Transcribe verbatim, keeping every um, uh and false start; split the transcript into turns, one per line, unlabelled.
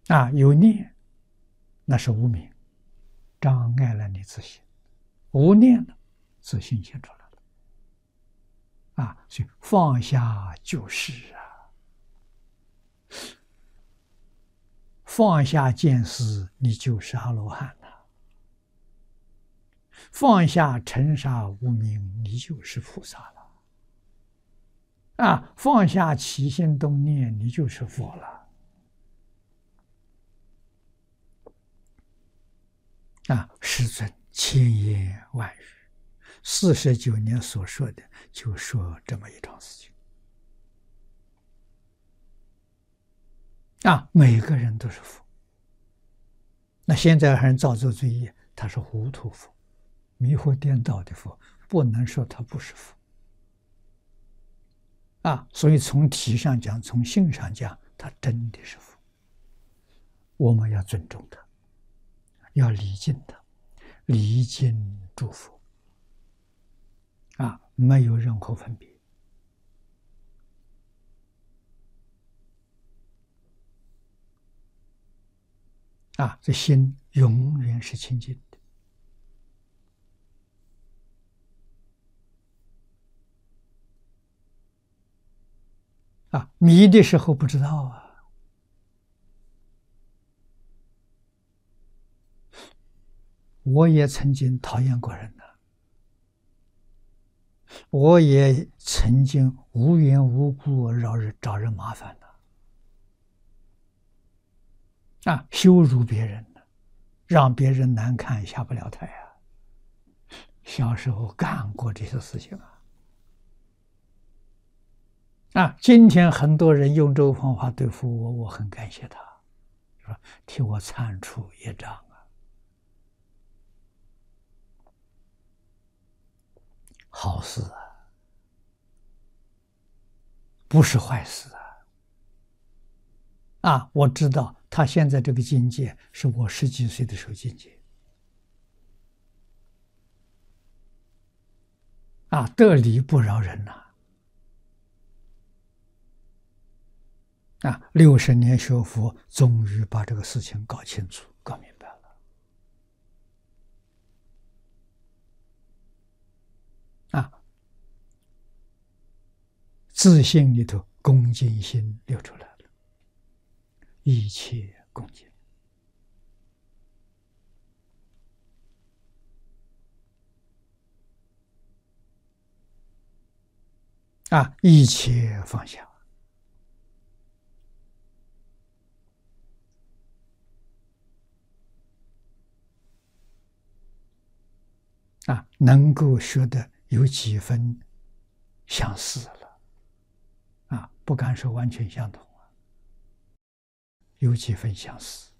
啊，有念那是无明，障碍了你自信；无念呢，自信现出来了。啊，所以放下就是啊，放下见思，你就是阿罗汉了；放下尘沙无明，你就是菩萨了。啊，放下起心动念，你就是佛了。啊，世尊千言万语，四十九年所说的，就说这么一桩事情。啊，每个人都是佛。那现在还人造作罪业，他是糊涂佛，迷惑颠倒的佛，不能说他不是佛。啊，所以从体上讲，从性上讲，他真的是佛。我们要尊重他，要礼敬他，礼敬诸佛。啊，没有任何分别。啊，这心永远是清净的。啊，迷的时候不知道啊。我也曾经讨厌过人呢，我也曾经无缘无故找人找人麻烦呢。啊，羞辱别人呢，让别人难看，下不了台啊。小时候干过这些事情啊。啊，今天很多人用这个方法对付我，我很感谢他，说替我铲除业障啊。好事啊，不是坏事啊。啊，我知道他现在这个境界是我十几岁的时候境界。啊，得理不饶人呐。啊，六十年学佛，终于把这个事情搞清楚、搞明白了。啊，自信里头恭敬心流出来了，一切恭敬。啊，一切放下。啊，能够学的有几分相似了。啊，不敢说完全相同啊，有几分相似。